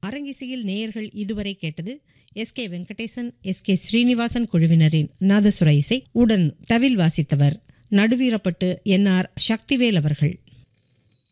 அரங்கிசையில் நேயர்கள் இதுவரை கேட்டது எஸ்.கே. வெங்கடேசன், எஸ்.கே. ஸ்ரீனிவாசன் குழுவினரின் நாதசுர இசை. உடன் தவில் வாசித்தவர் நடுவீரப்பட்டு என்.ஆர். சக்திவேல் அவர்கள்.